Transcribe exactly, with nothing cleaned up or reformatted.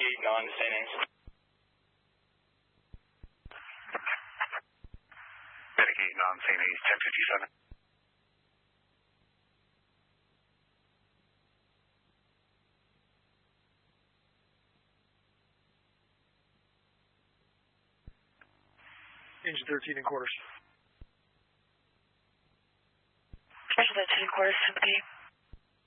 Medicaid, non-Saint A's. Medicaid, non-Saint A's, ten fifty-seven. Engine thirteen and quarters. Engine thirteen and quarters, sympathy.